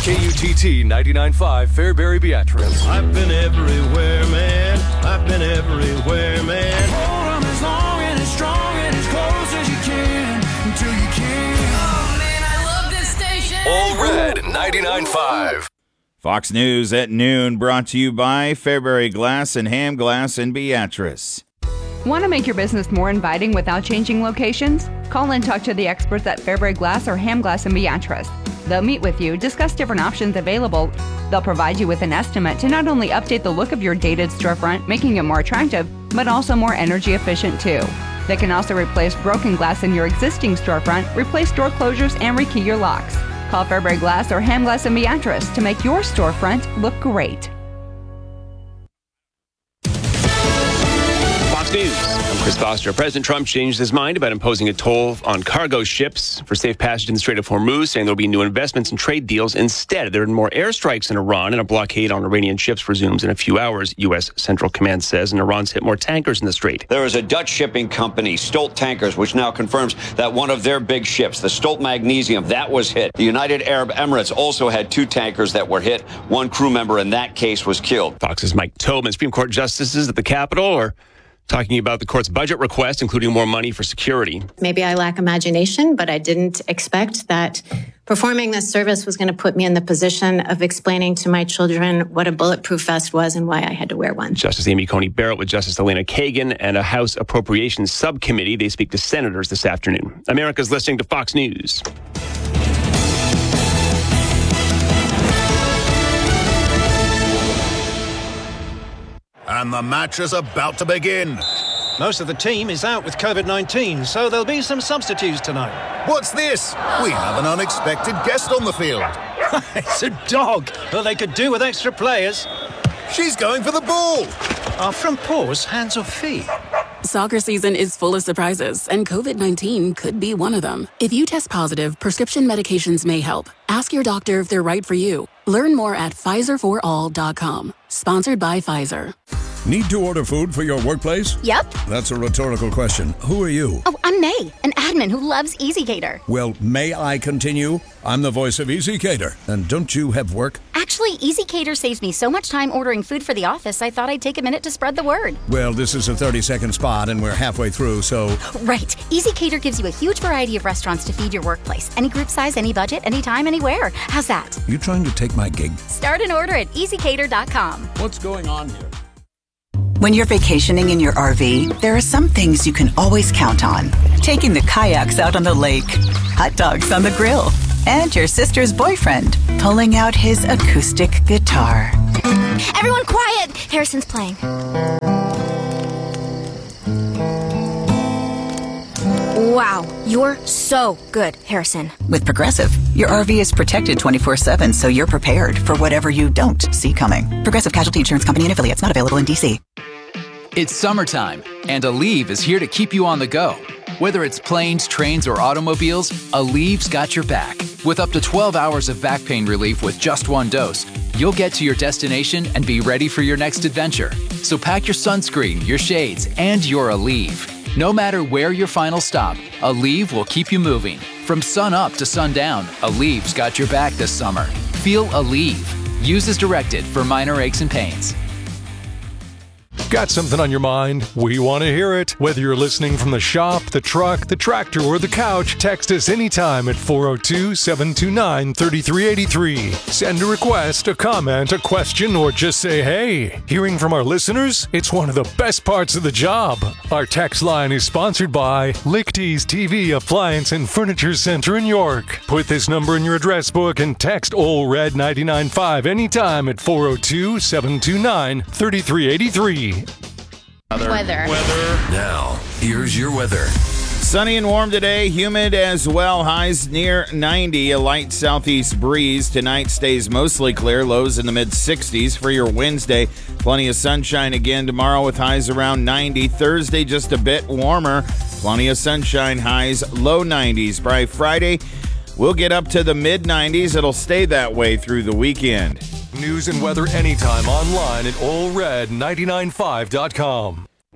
KUTT 99.5 Fairbury Beatrice. I've been everywhere, man. I've been everywhere, man. Hold 'em as long and as strong and as close as you can until you can. Oh, man, I love this station. All Red 99.5. Fox News at noon, brought to you by Fairbury Glass and Ham Glass in Beatrice. Want to make your business more inviting without changing locations? Call and talk to the experts at Fairbury Glass or Ham Glass in Beatrice. They'll meet with you, discuss different options available. They'll provide you with an estimate to not only update the look of your dated storefront, making it more attractive, but also more energy efficient too. They can also replace broken glass in your existing storefront, replace door closures, and rekey your locks. Call Fairbury Glass or Ham Glass in Beatrice to make your storefront look great. Fox News. I'm Chris Foster. President Trump changed his mind about imposing a toll on cargo ships for safe passage in the Strait of Hormuz, saying there will be new investments and trade deals instead. There are more airstrikes in Iran, and a blockade on Iranian ships resumes in a few hours, U.S. Central Command says, and Iran's hit more tankers in the Strait. There is a Dutch shipping company, Stolt Tankers, which now confirms that one of their big ships, the Stolt Magnesium, that was hit. The United Arab Emirates also had two tankers that were hit. One crew member in that case was killed. Fox's Mike Tobin. Supreme Court justices at the Capitol are talking about the court's budget request, including more money for security. Maybe I lack imagination, but I didn't expect that performing this service was going to put me in the position of explaining to my children what a bulletproof vest was and why I had to wear one. Justice Amy Coney Barrett with Justice Elena Kagan and a House Appropriations Subcommittee. They speak to senators this afternoon. America's listening to Fox News. And the match is about to begin. Most of the team is out with COVID-19, so there'll be some substitutes tonight. What's this? We have an unexpected guest on the field. It's a dog. Well, they could do with extra players. She's going for the ball. Are front paws hands or feet? Soccer season is full of surprises, and COVID-19 could be one of them. If you test positive, prescription medications may help. Ask your doctor if they're right for you. Learn more at PfizerForAll.com. Sponsored by Pfizer. Need to order food for your workplace? Yep. That's a rhetorical question. Who are you? Oh, I'm May, an admin who loves EasyCater. Well, may I continue? I'm the voice of EasyCater. And don't you have work? Actually, EasyCater saves me so much time ordering food for the office, I thought I'd take a minute to spread the word. Well, this is a 30-second spot, and we're halfway through, so... Right. EasyCater gives you a huge variety of restaurants to feed your workplace. Any group size, any budget, anytime, anywhere. How's that? You trying to take my gig? Start an order at EasyCater.com. What's going on here? When you're vacationing in your RV, there are some things you can always count on. Taking the kayaks out on the lake, hot dogs on the grill, and your sister's boyfriend pulling out his acoustic guitar. Everyone quiet! Harrison's playing. Wow, you're so good, Harrison. With Progressive, your RV is protected 24/7, so you're prepared for whatever you don't see coming. Progressive Casualty Insurance Company and affiliates, not available in D.C. It's summertime, and Aleve is here to keep you on the go. Whether it's planes, trains, or automobiles, Aleve's got your back. With up to 12 hours of back pain relief with just one dose, you'll get to your destination and be ready for your next adventure. So pack your sunscreen, your shades, and your Aleve. No matter where your final stop, Aleve will keep you moving. From sun up to sundown, Aleve's got your back this summer. Feel Aleve. Use as directed for minor aches and pains. Got something on your mind? We want to hear it. Whether you're listening from the shop, the truck, the tractor, or the couch, text us anytime at 402-729-3383. Send a request, a comment, a question, or just say hey. Hearing from our listeners? It's one of the best parts of the job. Our text line is sponsored by Lichty's TV Appliance and Furniture Center in York. Put this number in your address book and text OLRED 995 anytime at 402-729-3383. Weather. Now, here's your weather. Sunny and warm today, humid as well. Highs near 90, a light southeast breeze. Tonight stays mostly clear, lows in the mid-60s for your Wednesday. Plenty of sunshine again tomorrow with highs around 90. Thursday just a bit warmer. Plenty of sunshine, highs low 90s. By Friday, we'll get up to the mid-90s. It'll stay that way through the weekend. News and weather anytime online at allred995.com.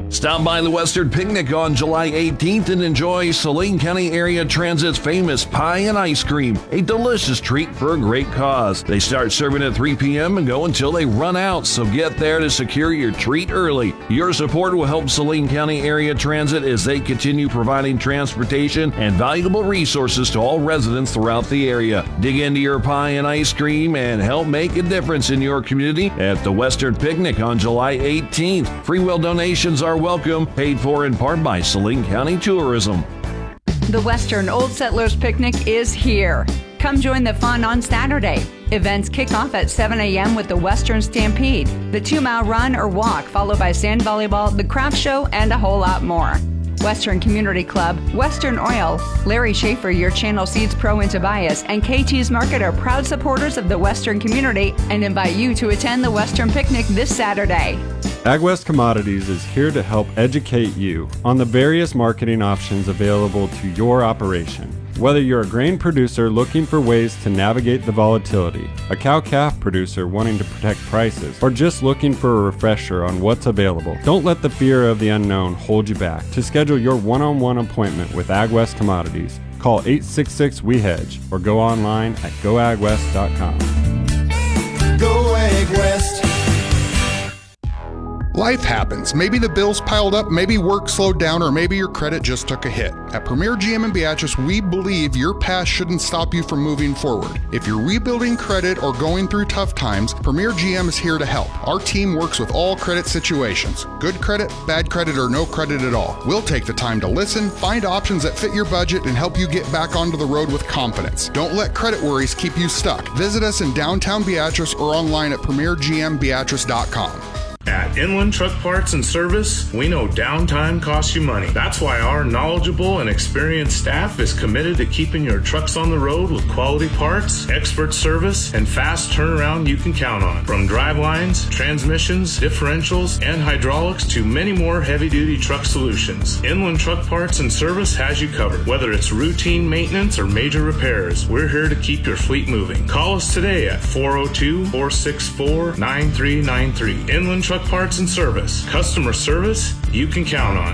Stop by the Western Picnic on July 18th and enjoy Saline County Area Transit's famous pie and ice cream, a delicious treat for a great cause. They start serving at 3 p.m. and go until they run out, so get there to secure your treat early. Your support will help Saline County Area Transit as they continue providing transportation and valuable resources to all residents throughout the area. Dig into your pie and ice cream and help make a difference in your community at the Western Picnic on July 18th. Free will donations are welcome, paid for in part by Saline County Tourism. The Western Old Settlers Picnic is here. Come join the fun on Saturday. Events kick off at 7 a.m. with the Western Stampede, the 2-mile run or walk, followed by sand volleyball, the craft show, and a whole lot more. Western Community Club, Western Oil, Larry Schaefer, your Channel Seeds Pro in Tobias, and KT's Market are proud supporters of the Western community and invite you to attend the Western Picnic this Saturday. AgWest Commodities is here to help educate you on the various marketing options available to your operation. Whether you're a grain producer looking for ways to navigate the volatility, a cow-calf producer wanting to protect prices, or just looking for a refresher on what's available, don't let the fear of the unknown hold you back. To schedule your one-on-one appointment with AgWest Commodities, call 866-WE-HEDGE or go online at goagwest.com. Go AgWest. Life happens. Maybe the bills piled up, maybe work slowed down, or maybe your credit just took a hit. At Premier GM in Beatrice, we believe your past shouldn't stop you from moving forward. If you're rebuilding credit or going through tough times, Premier GM is here to help. Our team works with all credit situations. Good credit, bad credit, or no credit at all. We'll take the time to listen, find options that fit your budget, and help you get back onto the road with confidence. Don't let credit worries keep you stuck. Visit us in downtown Beatrice or online at premiergmbeatrice.com. At Inland Truck Parts and Service, we know downtime costs you money. That's why our knowledgeable and experienced staff is committed to keeping your trucks on the road with quality parts, expert service, and fast turnaround you can count on. From drivelines, transmissions, differentials, and hydraulics to many more heavy-duty truck solutions, Inland Truck Parts and Service has you covered. Whether it's routine maintenance or major repairs, we're here to keep your fleet moving. Call us today at 402-464-9393. Inland Truck Parts and Service. Customer service you can count on.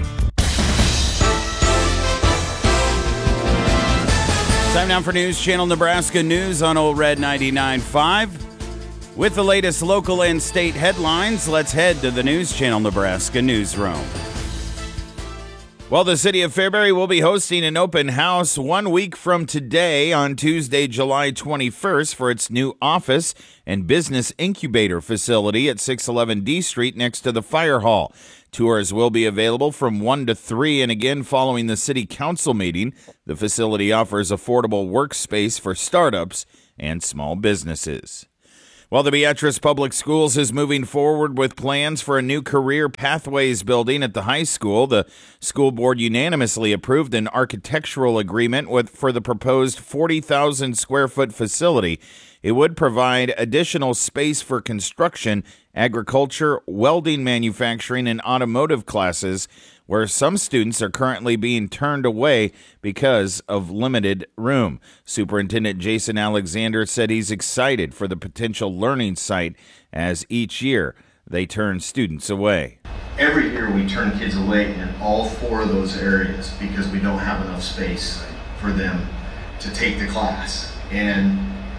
Time now for News Channel Nebraska News on Old Red 99.5. With the latest local and state headlines, let's head to the News Channel Nebraska newsroom. Well, the city of Fairbury will be hosting an open house 1 week from today on Tuesday, July 21st for its new office and business incubator facility at 611 D Street next to the fire hall. Tours will be available from 1 to 3, and again following the city council meeting. The facility offers affordable workspace for startups and small businesses. While the Beatrice Public Schools is moving forward with plans for a new career pathways building at the high school, the school board unanimously approved an architectural agreement for the proposed 40,000 square foot facility. It would provide additional space for construction, agriculture, welding, manufacturing, and automotive classes, where some students are currently being turned away because of limited room. Superintendent Jason Alexander said he's excited for the potential learning site as each year they turn students away. Every year we turn kids away in all 4 of those areas because we don't have enough space for them to take the class. And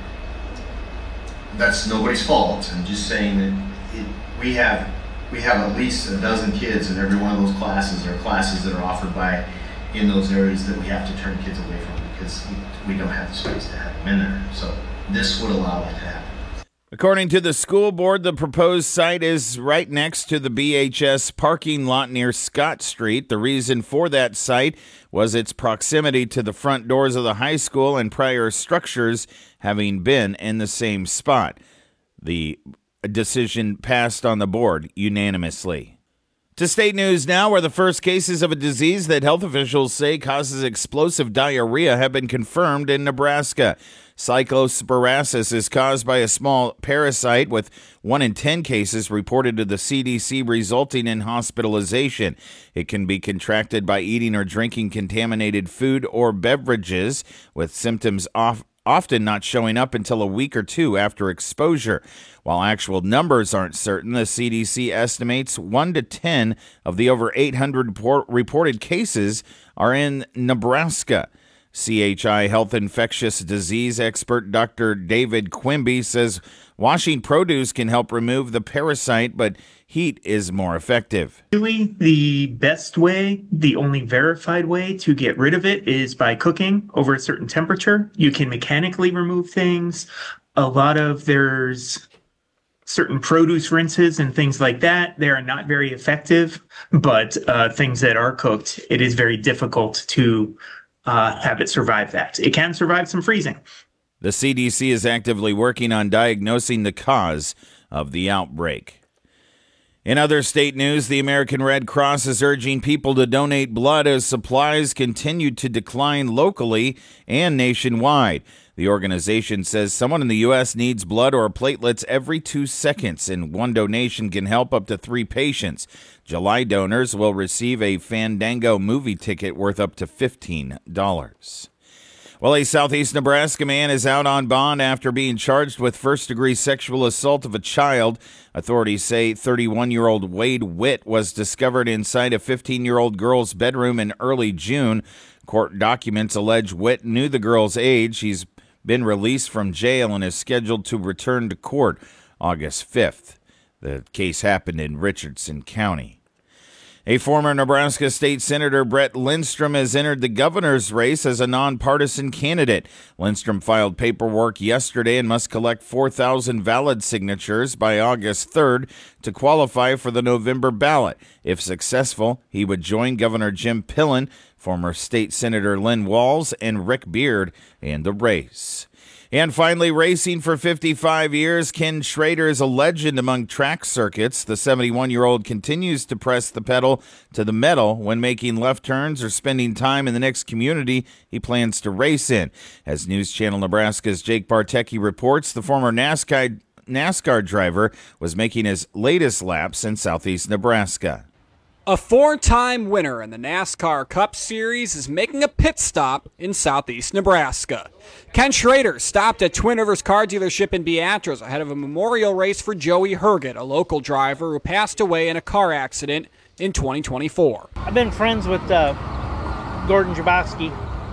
that's nobody's fault. I'm just saying that we have at least a dozen kids in every one of those classes, or classes that are offered in those areas that we have to turn kids away from because we don't have the space to have them in there. So this would allow that to happen. According to the school board, the proposed site is right next to the BHS parking lot near Scott Street. The reason for that site was its proximity to the front doors of the high school and prior structures having been in the same spot. The decision passed on the board unanimously. To state news now, where the first cases of a disease that health officials say causes explosive diarrhea have been confirmed in Nebraska. Cyclosporiasis is caused by a small parasite, with 1 in 10 cases reported to the CDC resulting in hospitalization. It can be contracted by eating or drinking contaminated food or beverages, with symptoms often not showing up until a week or two after exposure. While actual numbers aren't certain, the CDC estimates 1 to 10 of the over 800 reported cases are in Nebraska. CHI health infectious disease expert Dr. David Quimby says washing produce can help remove the parasite, but heat is more effective. Really, the best way, the only verified way to get rid of it is by cooking over a certain temperature. You can mechanically remove things. There's certain produce rinses and things like that. They are not very effective, but things that are cooked, it is very difficult to have it survive that. It can survive some freezing. The CDC is actively working on diagnosing the cause of the outbreak. In other state news, the American Red Cross is urging people to donate blood as supplies continue to decline locally and nationwide. The organization says someone in the U.S. needs blood or platelets every 2 seconds, and one donation can help up to 3 patients. July donors will receive a Fandango movie ticket worth up to $15. Well, a southeast Nebraska man is out on bond after being charged with first-degree sexual assault of a child. Authorities say 31-year-old Wade Witt was discovered inside a 15-year-old girl's bedroom in early June. Court documents allege Witt knew the girl's age. He's been released from jail and is scheduled to return to court August 5th. The case happened in Richardson County. A former Nebraska State Senator, Brett Lindstrom, has entered the governor's race as a nonpartisan candidate. Lindstrom filed paperwork yesterday and must collect 4,000 valid signatures by August 3rd to qualify for the November ballot. If successful, he would join Governor Jim Pillen, former State Senator Lynn Walls, and Rick Beard in the race. And finally, racing for 55 years, Ken Schrader is a legend among track circuits. The 71-year-old continues to press the pedal to the metal when making left turns or spending time in the next community he plans to race in. As News Channel Nebraska's Jake Bartecki reports, the former NASCAR driver was making his latest laps in southeast Nebraska. A 4-time winner in the NASCAR Cup Series is making a pit stop in southeast Nebraska. Ken Schrader stopped at Twin Rivers Car Dealership in Beatrice ahead of a memorial race for Joey Herget, a local driver who passed away in a car accident in 2024. I've been friends with Gordon Jabowski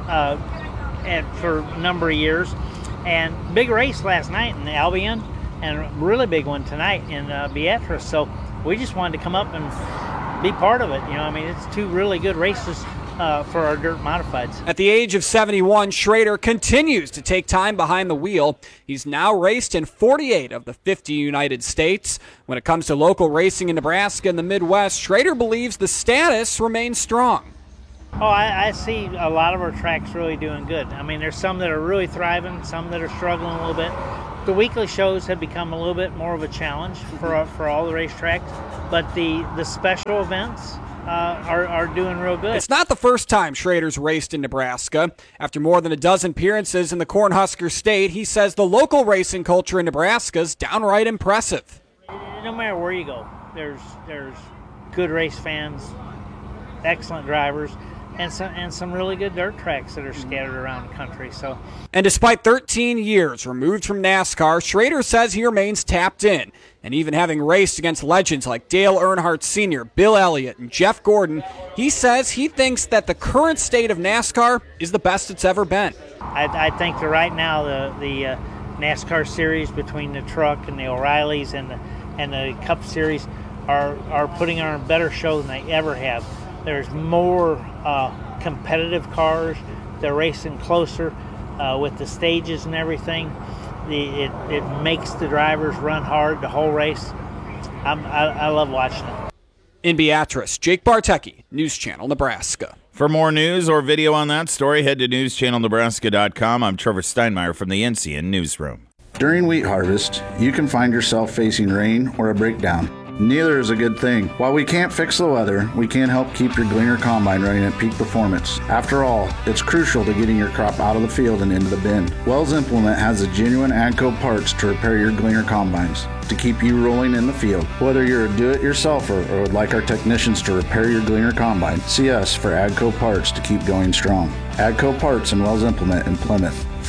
for a number of years, and big race last night in Albion, and a really big one tonight in Beatrice. So we just wanted to come up and be part of it. It's 2 really good races for our dirt modifieds. At the age of 71, Schrader continues to take time behind the wheel. He's now raced in 48 of the 50 United States. When it comes to local racing in Nebraska and the Midwest, Schrader believes the status remains strong. Oh, I see a lot of our tracks really doing good. There's some that are really thriving, some that are struggling a little bit. The weekly shows have become a little bit more of a challenge for all the racetracks, but the special events are doing real good. It's not the first time Schrader's raced in Nebraska. After more than a dozen appearances in the Cornhusker State, he says the local racing culture in Nebraska is downright impressive. No matter where you go, there's good race fans, excellent drivers, and some really good dirt tracks that are scattered around the country. And despite 13 years removed from NASCAR, Schrader says he remains tapped in. And even having raced against legends like Dale Earnhardt Sr., Bill Elliott, and Jeff Gordon, he says he thinks that the current state of NASCAR is the best it's ever been. I think that right now the NASCAR series between the truck and the O'Reillys and the Cup Series are putting on a better show than they ever have. There's more competitive cars. They're racing closer with the stages and everything. It makes the drivers run hard the whole race. I love watching it. In Beatrice, Jake Bartecki, News Channel Nebraska. For more news or video on that story, head to newschannelnebraska.com. I'm Trevor Steinmeier from the NCN Newsroom. During wheat harvest, you can find yourself facing rain or a breakdown. Neither is a good thing. While we can't fix the weather, we can help keep your Gleaner Combine running at peak performance. After all, it's crucial to getting your crop out of the field and into the bin. Wells Implement has the genuine AGCO parts to repair your Gleaner Combines, to keep you rolling in the field. Whether you're a do-it-yourselfer or would like our technicians to repair your Gleaner Combine, see us for AGCO parts to keep going strong. AGCO Parts and Wells Implement in Plymouth.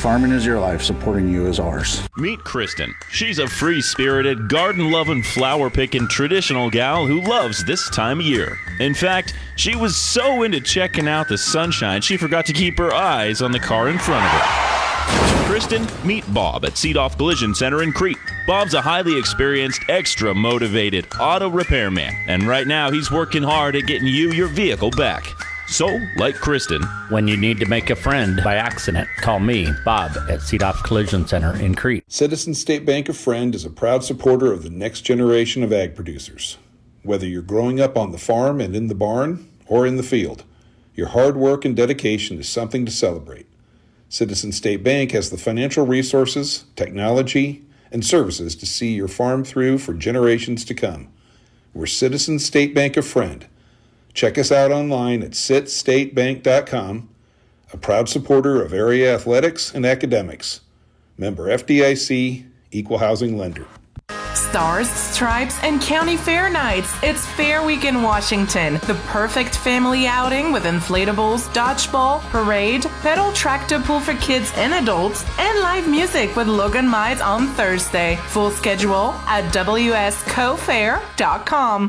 farming is your life, supporting you is ours. Meet Kristen. She's a free-spirited, garden-loving, flower-picking, traditional gal who loves this time of year. In fact, she was so into checking out the sunshine, she forgot to keep her eyes on the car in front of her. Kristen, meet Bob at Seedoff Collision Center in Crete. Bob's a highly experienced, extra motivated auto repairman, and right now he's working hard at getting you your vehicle back. So, like Kristen, when you need to make a friend by accident, call me, Bob, at Seedoff Collision Center in Crete. Citizens State Bank of Friend is a proud supporter of the next generation of ag producers. Whether you're growing up on the farm and in the barn or in the field, your hard work and dedication is something to celebrate. Citizens State Bank has the financial resources, technology, and services to see your farm through for generations to come. We're Citizens State Bank of Friend. Check us out online at citstatebank.com, a proud supporter of area athletics and academics. Member FDIC, Equal Housing Lender. Stars, Stripes, and County Fair Nights. It's Fair Week in Washington. The perfect family outing with inflatables, dodgeball, parade, pedal tractor pull for kids and adults, and live music with Logan Mize on Thursday. Full schedule at wscofair.com.